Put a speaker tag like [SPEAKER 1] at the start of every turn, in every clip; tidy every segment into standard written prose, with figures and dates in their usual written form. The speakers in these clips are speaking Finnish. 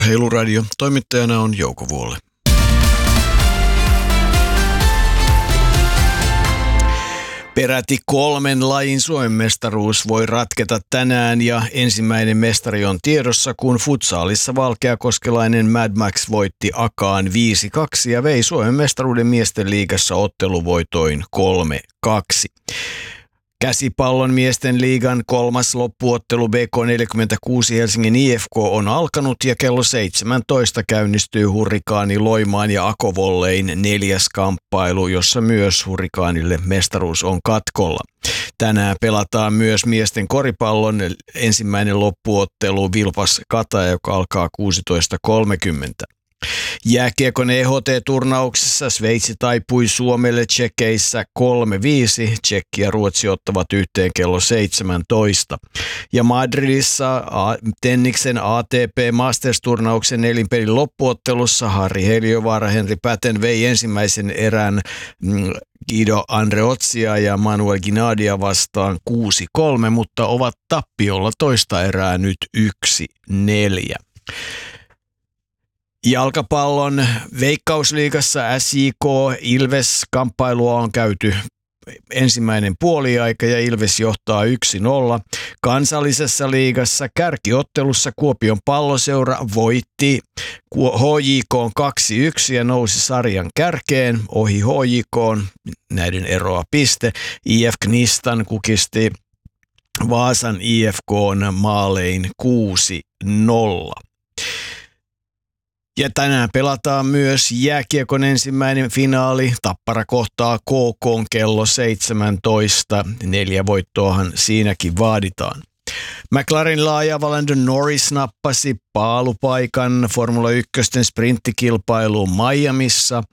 [SPEAKER 1] Urheiluradio. Toimittajana on Jouko Vuolle. Peräti 3 lajin Suomen mestaruus voi ratketa tänään ja ensimmäinen mestari on tiedossa, kun futsaalissa valkeakoskelainen Mad Max voitti Akaan 5-2 ja vei Suomen mestaruuden miesten liigassa otteluvoitoin 3-2. Käsipallon miesten liigan 3. loppuottelu BK46 Helsingin IFK on alkanut ja kello 17 käynnistyy Hurrikaani Loimaan ja Akovollein 4. kamppailu, jossa myös Hurrikaanille mestaruus on katkolla. Tänään pelataan myös miesten koripallon ensimmäinen loppuottelu Vilpas Kataja, joka alkaa 16.30. Jääkiekon EHT-turnauksessa Sveitsi taipui Suomelle Tšekeissä 3-5. Tšekki ja Ruotsi ottavat yhteen kello 17. Ja Madridissa Tenniksen ATP Masters-turnauksen nelinpelin loppuottelussa Harri Heliövaara Henri Päten vei ensimmäisen erän Guido Andreotsia ja Manuel Ginadia vastaan 6-3, mutta ovat tappiolla toista erää nyt 1-4. Jalkapallon Veikkausliigassa SJK Ilves kamppailua on käyty ensimmäinen puoliaika ja Ilves johtaa 1-0. Kansallisessa liigassa kärkiottelussa Kuopion Palloseura voitti HJK 2-1 ja nousi sarjan kärkeen ohi HJK, näiden eroa piste. IF Knistan kukisti Vaasan IFK:n maalein 6-0. Ja tänään pelataan myös jääkiekon ensimmäinen finaali. Tappara kohtaa KK kello 17. 4 voittoahan siinäkin vaaditaan. McLarenilla ajava Landon Norris nappasi paalupaikan Formula 1 sprinttikilpailuun Miamissa.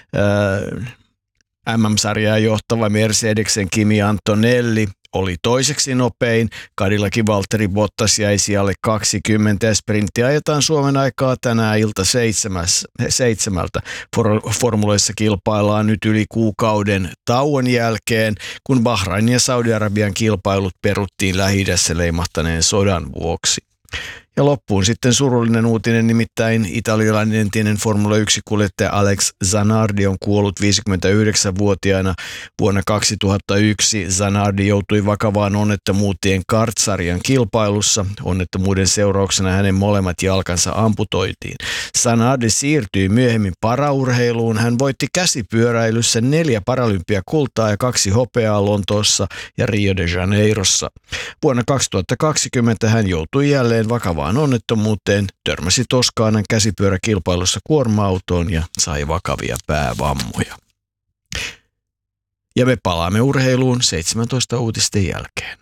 [SPEAKER 1] MM-sarjaa johtava Mercedesen Kimi Antonelli oli toiseksi nopein. Cadillacin Valtteri Bottas jäi sijalle 20 ja sprintti ajetaan Suomen aikaa tänään ilta 7. Formuloissa kilpaillaan nyt yli kuukauden tauon jälkeen, kun Bahrain ja Saudi-Arabian kilpailut peruttiin Lähi-idässä leimahtaneen sodan vuoksi. Ja loppuun sitten surullinen uutinen, nimittäin italialainen entinen Formula 1-kuljettaja Alex Zanardi on kuollut 59-vuotiaana. Vuonna 2001 Zanardi joutui vakavaan onnettomuuteen kartsarjan kilpailussa. Onnettomuuden seurauksena hänen molemmat jalkansa amputoitiin. Zanardi siirtyi myöhemmin paraurheiluun. Hän voitti käsipyöräilyssä 4 paralympiakultaa ja 2 hopeaa Lontoossa ja Rio de Janeirossa. Vuonna 2020 hän joutui jälleen vakavaan onnettomuuteen, törmäsi Toskaanan käsipyöräkilpailussa kuorma-autoon ja sai vakavia päävammoja. Ja me palaamme urheiluun 17 uutisten jälkeen.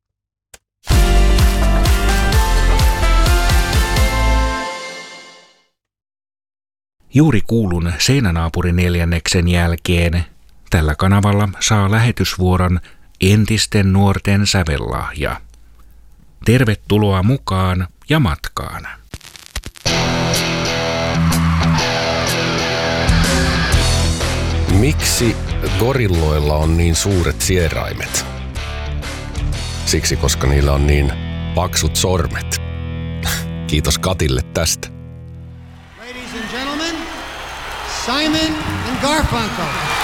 [SPEAKER 2] Juuri kuulun Seinänaapurin 4. jälkeen. Tällä kanavalla saa lähetysvuoron entisten nuorten sävellahja. Tervetuloa mukaan ja matkaan.
[SPEAKER 3] Miksi gorilloilla on niin suuret sieraimet? Siksi, koska niillä on niin paksut sormet. Kiitos Katille tästä.
[SPEAKER 4] Ladies and gentlemen, Simon and Garfunkel.